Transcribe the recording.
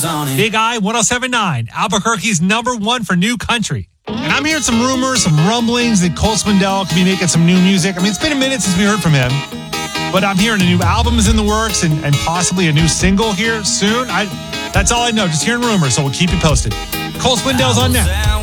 Big I 107.9, Albuquerque's #1 for new country. And I'm hearing some rumors, some rumblings that Cole Swindell could be making some new music. I mean, it's been a minute since we heard from him, but I'm hearing a new album is in the works and possibly a new single here soon. That's all I know, just hearing rumors, so we'll keep you posted. Cole Swindell's on next.